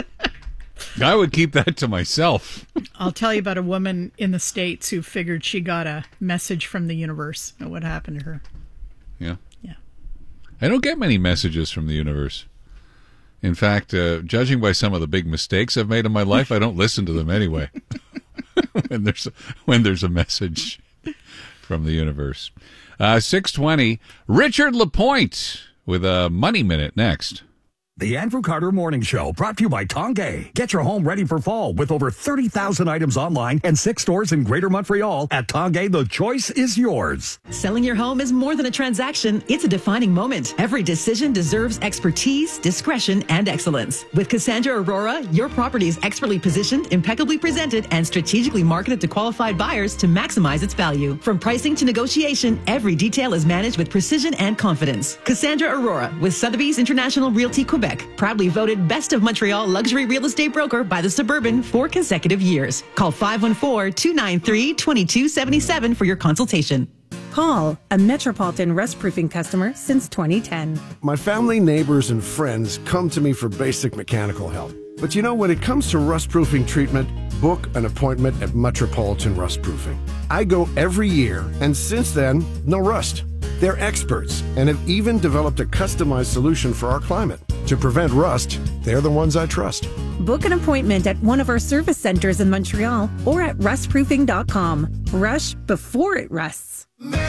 I would keep that to myself. I'll tell you about a woman in the States who figured she got a message from the universe and what happened to her. Yeah. Yeah. I don't get many messages from the universe. In fact, uh, judging by some of the big mistakes I've made in my life, I don't listen to them anyway. when there's when there's a message from the universe. Uh, six twenty, Richard Lapointe with a Money Minute next. The Andrew Carter Morning Show, brought to you by Tongay. Get your home ready for fall with over thirty thousand items online and six stores in Greater Montreal. At Tongay, the choice is yours. Selling your home is more than a transaction. It's a defining moment. Every decision deserves expertise, discretion, and excellence. With Cassandra Aurora, your property is expertly positioned, impeccably presented, and strategically marketed to qualified buyers to maximize its value. From pricing to negotiation, every detail is managed with precision and confidence. Cassandra Aurora with Sotheby's International Realty Quebec. Proudly voted Best of Montreal Luxury Real Estate Broker by the Suburban four consecutive years. Call five one four, two nine three, two two seven seven for your consultation. Paul, a Metropolitan Rust Proofing customer since twenty ten. My family, neighbors, and friends come to me for basic mechanical help. But you know, when it comes to rust proofing treatment, book an appointment at Metropolitan Rust Proofing. I go every year, and since then, no rust. They're experts and have even developed a customized solution for our climate. To prevent rust, they're the ones I trust. Book an appointment at one of our service centers in Montreal or at rust proofing dot com. Rush before it rusts.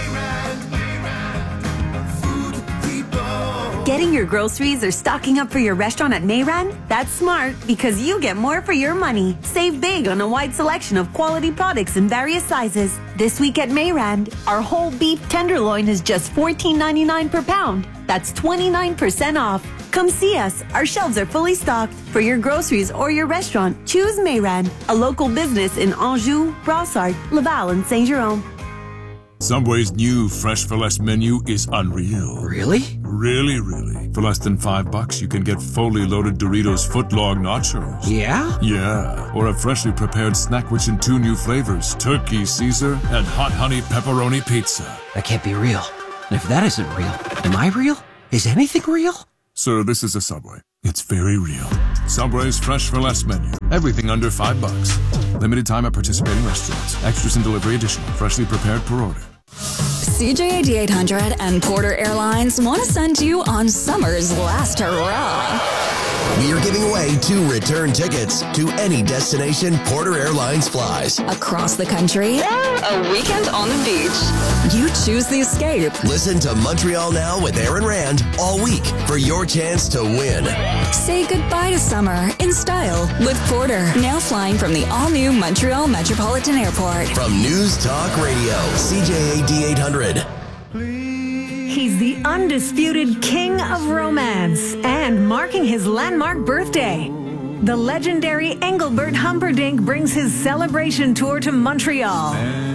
Getting your groceries or stocking up for your restaurant at Mayran? That's smart because you get more for your money. Save big on a wide selection of quality products in various sizes. This week at Mayran, our whole beef tenderloin is just fourteen ninety-nine per pound. That's twenty-nine percent off. Come see us. Our shelves are fully stocked. For your groceries or your restaurant, choose Mayran, a local business in Anjou, Brossard, Laval, and Saint-Jérôme. Subway's new Fresh for Less menu is unreal. Really? Really, really. For less than five bucks, you can get fully loaded Doritos footlong nachos. Yeah? Yeah. Or a freshly prepared snack which in two new flavors, Turkey Caesar and Hot Honey Pepperoni Pizza. That can't be real. And if that isn't real, am I real? Is anything real? Sir, this is a Subway. It's very real. Subway's Fresh for Less menu. Everything under five bucks. Limited time at participating restaurants. Extras and delivery additional. Freshly prepared per order. C J A D eight hundred and Porter Airlines want to send you on summer's last hurrah. We are giving away two return tickets to any destination Porter Airlines flies. Across the country, a weekend on the beach. You choose the escape. Listen to Montreal Now with Aaron Rand all week for your chance to win. Say goodbye to summer in style with Porter. Now flying from the all-new Montreal Metropolitan Airport. From News Talk Radio, C J A D eight hundred. He's the undisputed king of romance and marking his landmark birthday. The legendary Engelbert Humperdinck brings his celebration tour to Montreal.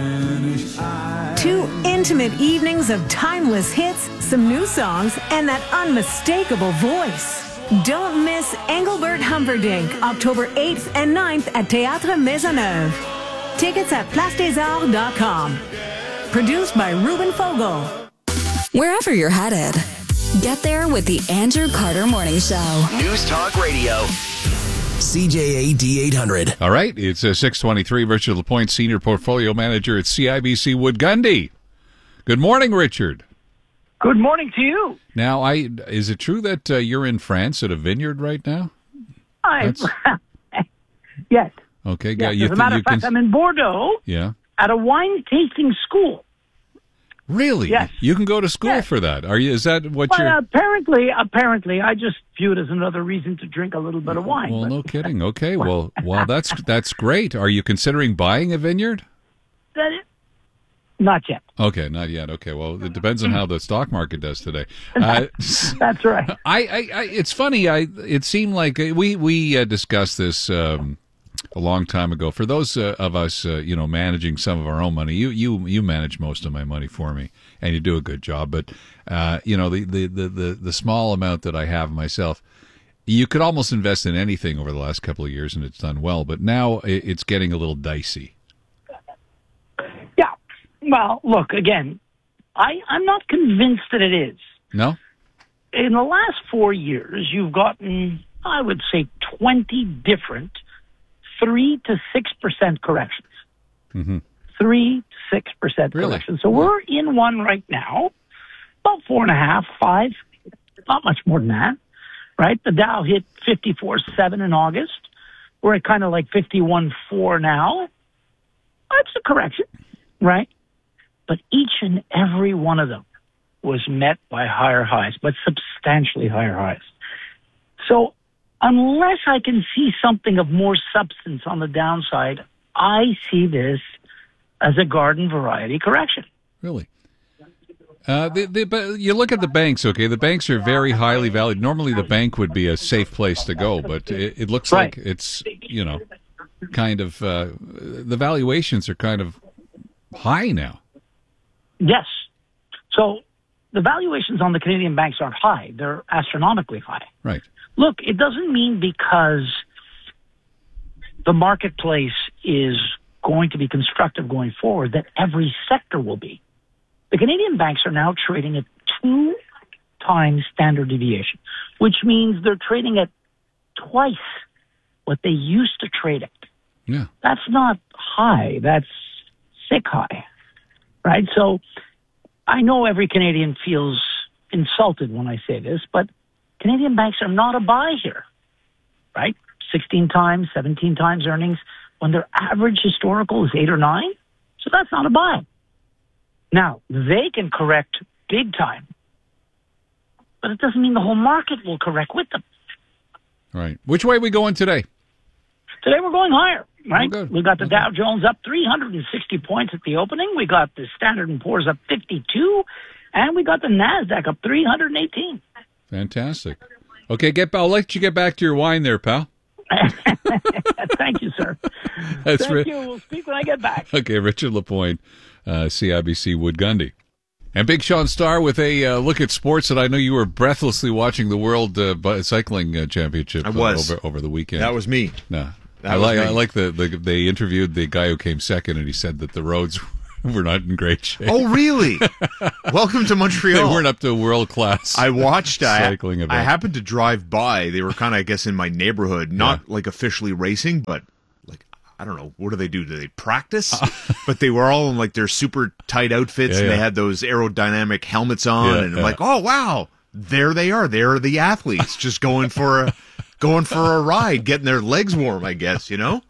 Two intimate evenings of timeless hits, some new songs, and that unmistakable voice. Don't miss Engelbert Humperdinck, October eighth and ninth at Théâtre Maisonneuve. Tickets at place des arts dot com. Produced by Ruben Fogel. Wherever you're headed, get there with the Andrew Carter Morning Show. News Talk Radio. C J A D eight hundred. All right, it's uh, six twenty-three. Richard Lapointe, Senior Portfolio Manager at C I B C Wood Gundy. Good morning, Richard. Good morning to you. Now, I is it true that uh, you're in France at a vineyard right now? I, yes. Okay, yes. you As a matter you of fact, can, I'm in Bordeaux yeah. at a wine tasting school. Really? Yes. You can go to school yes. for that. Are you? Is that what well, you're? Apparently, apparently, I just view it as another reason to drink a little bit of wine. Well, but... no kidding. Okay, well, well, that's that's great. Are you considering buying a vineyard? Not yet. Okay, not yet. Okay, well, it depends on how the stock market does today. Uh, That's right. I, I, I, it's funny. I, it seemed like we we uh, discussed this um, a long time ago. For those uh, of us, uh, you know, managing some of our own money, you you you manage most of my money for me, and you do a good job. But uh, you know, the, the the the the small amount that I have myself, you could almost invest in anything over the last couple of years, and it's done well. But now it's getting a little dicey. Yeah. Well, look, again, I, I'm not convinced that it is. No? In the last four years, you've gotten, I would say, twenty different three to six percent corrections. Mm-hmm. three to six percent really? corrections. So we're in one right now, about four and a half, five, not much more than that, right? The Dow hit fifty-four point seven in August. We're at kind of like fifty-one point four now. That's a correction, right? But each and every one of them was met by higher highs, but substantially higher highs. So unless I can see something of more substance on the downside, I see this as a garden variety correction. Really? Uh, the, the, but you look at the banks, okay? The banks are very highly valued. Normally the bank would be a safe place to go, but it, it looks right. like it's, you know, kind of, uh, the valuations are kind of high now. Yes. So the valuations on the Canadian banks aren't high. They're astronomically high. Right. Look, it doesn't mean because the marketplace is going to be constructive going forward that every sector will be. The Canadian banks are now trading at two times standard deviation, which means they're trading at twice what they used to trade at. Yeah. That's not high. That's sick high. Right? So I know every Canadian feels insulted when I say this, but Canadian banks are not a buy here, right? sixteen times, seventeen times earnings when their average historical is eight or nine. So that's not a buy. Now, they can correct big time, but it doesn't mean the whole market will correct with them. Right. Which way are we going today? Today we're going higher, right? Oh, we got the okay. Dow Jones up three hundred sixty points at the opening. We got the Standard and Poor's up fifty-two, and we got the NASDAQ up three hundred eighteen. Fantastic. Okay, get. I'll let you get back to your wine there, pal. Thank you, sir. That's Thank ri- you. We'll speak when I get back. Okay, Richard Lapointe, uh, C I B C Wood Gundy. And Big Sean Starr with a uh, look at sports that I know you were breathlessly watching the World uh, Cycling uh, Championship I was. Uh, over, over the weekend. That was me. No. That I was like me. I like the, the they interviewed the guy who came second, and he said that the roads were not in great shape. Oh, really? Welcome to Montreal. They weren't up to world class. I watched. cycling I, event. I happened to drive by. They were kind of, I guess, in my neighborhood. Not yeah. like officially racing, but like I don't know. What do they do? Do they practice? But they were all in like their super tight outfits, yeah, and yeah. they had those aerodynamic helmets on. Yeah, and I'm yeah. like, oh wow, there they are. They're the athletes, just going for a going for a ride, getting their legs warm. I guess you know.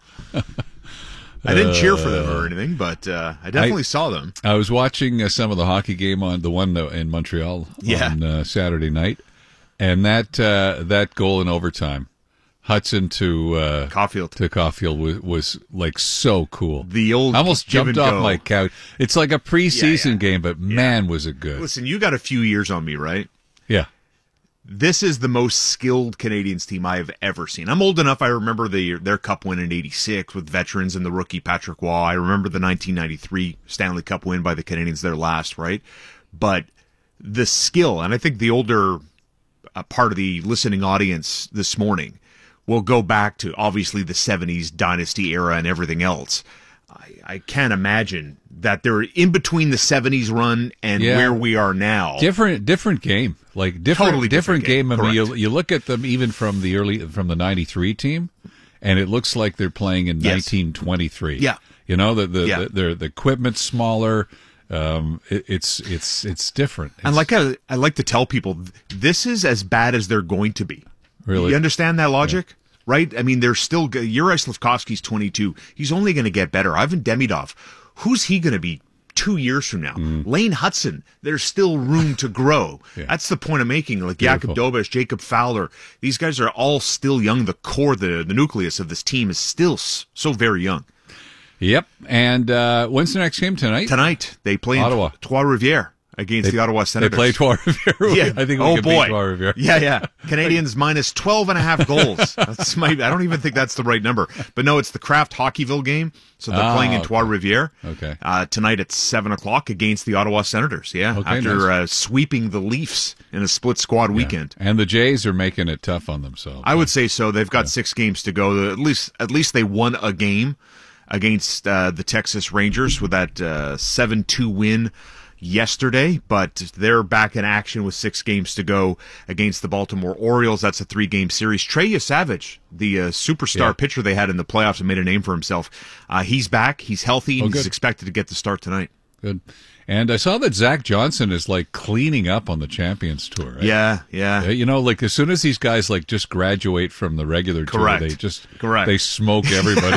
I didn't cheer for them or anything, but uh, I definitely I, saw them. I was watching uh, some of the hockey game on the one in Montreal yeah. on uh, Saturday night, and that uh, that goal in overtime, Hudson to uh, Caulfield to Caulfield was, was like so cool. The old I almost give jumped and off go. my couch. It's like a preseason yeah, yeah. game, but yeah. man, was it good! Listen, you got a few years on me, right? Yeah. This is the most skilled Canadiens team I have ever seen. I'm old enough. I remember the, their cup win in eighty-six with veterans and the rookie Patrick Waugh. I remember the nineteen ninety-three Stanley Cup win by the Canadiens, their last, right? But the skill, and I think the older uh, part of the listening audience this morning will go back to obviously the seventies dynasty era and everything else. I, I can't imagine that they're in between the seventies run and Yeah. where we are now. Different, different game. Like different, Totally different different game. game. I mean, you, Correct. you look at them even from the early from the ninety-three team, and it looks like they're playing in Yes. nineteen twenty-three. Yeah. you know the the Yeah. the, the, the equipment's smaller. Um, it, it's it's it's different. It's, And like I, I like to tell people, th- this is as bad as they're going to be. Really? You understand that logic? Right? I mean, they're still... g- Yuri Slafkovsky's twenty-two. He's only going to get better. Ivan Demidov, who's he going to be two years from now? Mm. Lane Hudson, there's still room to grow. Yeah. That's the point I'm making. Like Beautiful. Jakob Dobes, Jacob Fowler, these guys are all still young. The core, the, the nucleus of this team is still s- so very young. Yep. And uh, when's the next game tonight? Tonight, they play Ottawa. in Trois-Rivières against They- the Ottawa they Senators. play Trois-Rivières. Yeah. I think we oh, can beat boy. Trois-Rivières. Yeah, yeah. Canadians minus twelve and a half goals. That's my, I don't even think that's the right number. But no, it's the Kraft Hockeyville game. So they're Ah, playing in okay. Trois-Rivières. Okay. Uh, tonight at seven o'clock against the Ottawa Senators. Yeah. Okay, after nice. uh, sweeping the Leafs in a split squad weekend. And the Jays are making it tough on themselves. I would say so. They've got six games to go. At least, at least they won a game against uh, the Texas Rangers with that uh, seven two win yesterday, but they're back in action with six games to go against the Baltimore Orioles. That's a three-game series. Trey Savage, the uh, superstar Yeah. pitcher they had in the playoffs and made a name for himself, uh, he's back. He's healthy, and Oh, he's good. expected to get the start tonight. Good. And I saw that Zach Johnson is like cleaning up on the Champions Tour. Right? Yeah, yeah. Uh, You know, like as soon as these guys like just graduate from the regular Correct. tour, they just Correct. they smoke everybody.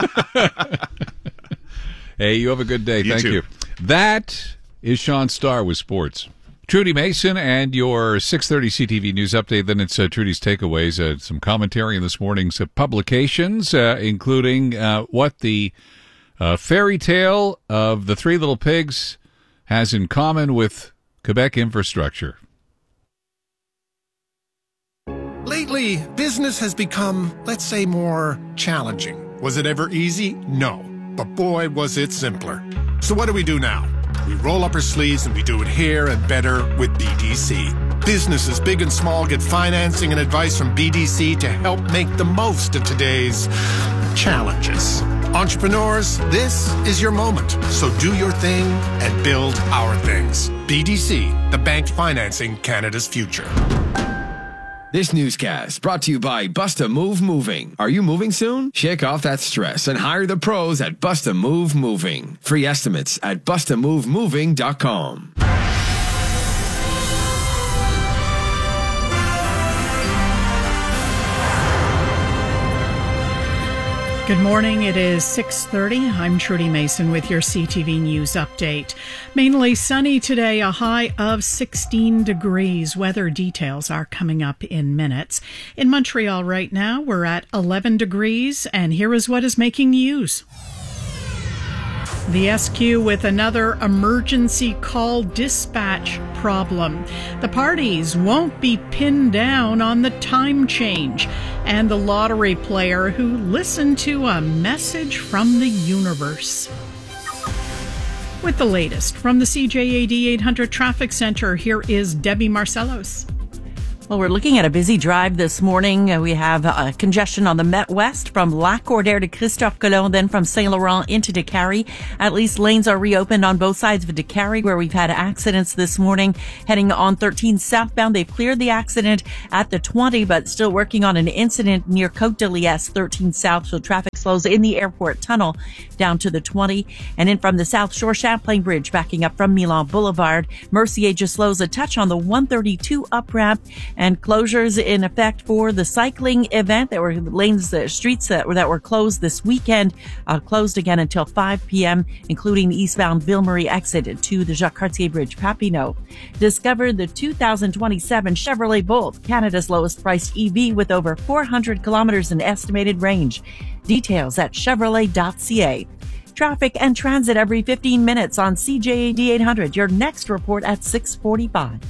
Hey, you have a good day. You Thank too. you. That is Sean Starr with sports. Trudy Mason and your six thirty C T V News Update. Then it's uh, Trudy's Takeaways, uh, some commentary in this morning's uh, publications, uh, including uh, what the uh, fairy tale of the Three Little Pigs has in common with Quebec infrastructure. Lately, business has become, let's say, more challenging. Was it ever easy? No. But boy, was it simpler. So what do we do now? We roll up our sleeves and we do it here and better with B D C. Businesses big and small get financing and advice from B D C to help make the most of today's challenges. Entrepreneurs, this is your moment. So do your thing and build our things. B D C, the bank financing Canada's future. This newscast brought to you by Busta Move Moving. Are you moving soon? Shake off that stress and hire the pros at Busta Move Moving. Free estimates at busta move moving dot com. Good morning. It is six thirty. I'm Trudy Mason with your C T V News Update. Mainly sunny today, a high of sixteen degrees. Weather details are coming up in minutes. In Montreal right now, we're at eleven degrees, and here is what is making news. The S Q with another emergency call dispatch problem. The parties won't be pinned down on the time change. And the lottery player who listened to a message from the universe. With the latest from the C J A D eight hundred Traffic Center, here is Debbie Marcellos. Well, we're looking at a busy drive this morning. Uh, we have uh, congestion on the Met West from Lac-Cordaire to Christophe Colomb, then from Saint Laurent into Décarie. At least lanes are reopened on both sides of Décarie, where we've had accidents this morning. Heading on thirteen southbound, they've cleared the accident at the twenty, but still working on an incident near Côte de Liesse, thirteen south, so traffic slows in the airport tunnel down to the twenty. And in from the South Shore Champlain Bridge, backing up from Milan Boulevard. Mercier just slows a touch on the one thirty-two up ramp. And closures in effect for the cycling event. There were lanes, uh, streets that were, that were closed this weekend, uh, closed again until five p.m., including the eastbound Ville-Marie exit to the Jacques Cartier Bridge, Papineau. Discovered the two thousand twenty-seven Chevrolet Bolt, Canada's lowest priced E V with over four hundred kilometers in estimated range. Details at chevrolet dot c a. Traffic and transit every fifteen minutes on C J A D eight hundred. Your next report at six forty-five.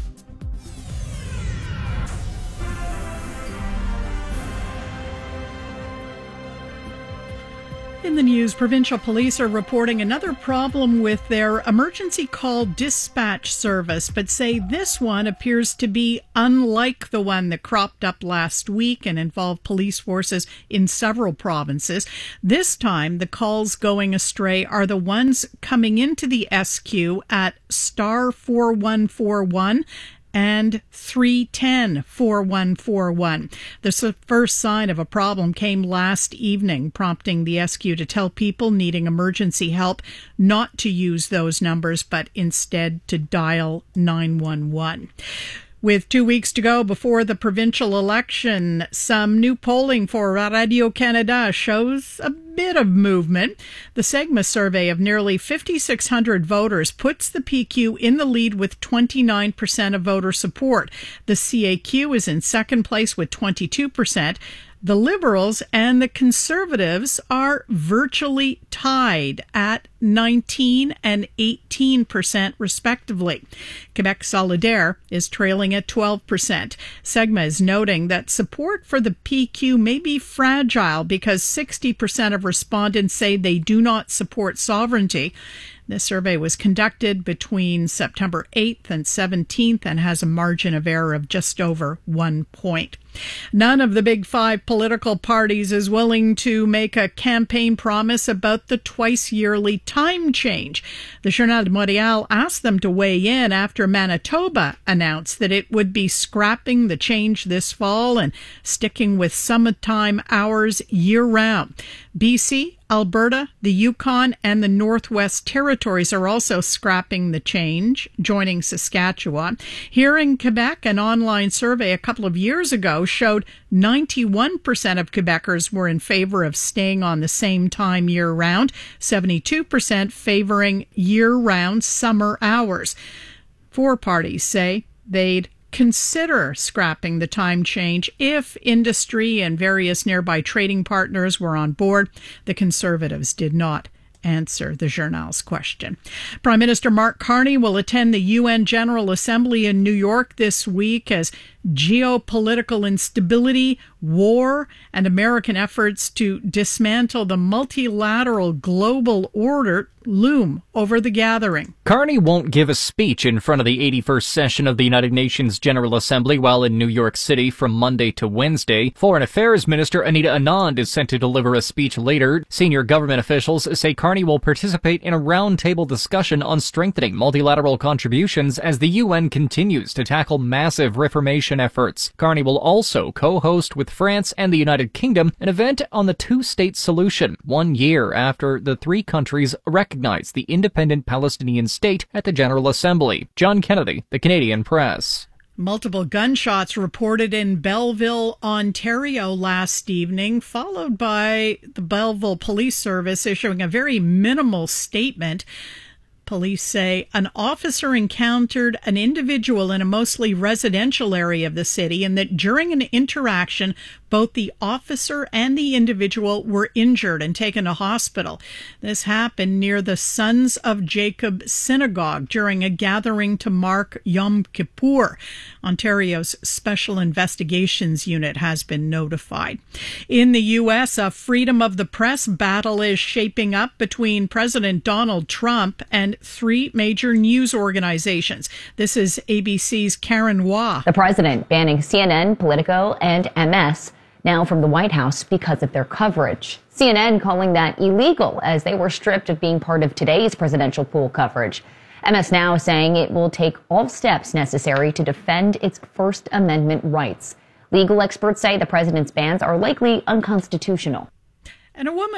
In the news, provincial police are reporting another problem with their emergency call dispatch service, but say this one appears to be unlike the one that cropped up last week and involved police forces in several provinces. This time, the calls going astray are the ones coming into the S Q at star four one four one and three ten four one four one. The first sign of a problem came last evening, prompting the S Q to tell people needing emergency help not to use those numbers, but instead to dial nine one one. With two weeks to go before the provincial election, some new polling for Radio-Canada shows a bit of movement. The SEGMA survey of nearly fifty-six hundred voters puts the P Q in the lead with twenty-nine percent of voter support. The C A Q is in second place with twenty-two percent. The Liberals and the Conservatives are virtually tied at nineteen and eighteen percent respectively. Quebec Solidaire is trailing at twelve percent. SEGMA is noting that support for the P Q may be fragile because sixty percent of respondents say they do not support sovereignty. This survey was conducted between September eighth and seventeenth and has a margin of error of just over one point. None of the big five political parties is willing to make a campaign promise about the twice-yearly time change. The Journal de Montréal asked them to weigh in after Manitoba announced that it would be scrapping the change this fall and sticking with summertime hours year-round. B C, Alberta, the Yukon, and the Northwest Territories are also scrapping the change, joining Saskatchewan. Here in Quebec, an online survey a couple of years ago showed ninety-one percent of Quebecers were in favor of staying on the same time year-round, seventy-two percent favoring year-round summer hours. Four parties say they'd consider scrapping the time change if industry and various nearby trading partners were on board. The Conservatives did not answer the Journal's question. Prime Minister Mark Carney will attend the U N General Assembly in New York this week as geopolitical instability, war, and American efforts to dismantle the multilateral global order loom over the gathering. Carney won't give a speech in front of the eighty-first session of the United Nations General Assembly while in New York City from Monday to Wednesday. Foreign Affairs Minister Anita Anand is set to deliver a speech later. Senior government officials say Carney will participate in a roundtable discussion on strengthening multilateral contributions as the U N continues to tackle massive reformation efforts. Carney will also co-host with France and the United Kingdom an event on the two-state solution, one year after the three countries recognized the independent Palestinian state at the General Assembly. John Kennedy, The Canadian Press. Multiple gunshots reported in Belleville, Ontario last evening, followed by the Belleville Police Service issuing a very minimal statement. Police say an officer encountered an individual in a mostly residential area of the city and that during an interaction, both the officer and the individual were injured and taken to hospital. This happened near the Sons of Jacob Synagogue during a gathering to mark Yom Kippur. Ontario's Special Investigations Unit has been notified. In the U S, a freedom of the press battle is shaping up between President Donald Trump and three major news organizations. This is A B C's Karen Waugh. The president banning C N N, Politico, and M S now from the White House because of their coverage. C N N calling that illegal as they were stripped of being part of today's presidential pool coverage. M S Now saying it will take all steps necessary to defend its First Amendment rights. Legal experts say the president's bans are likely unconstitutional. And a woman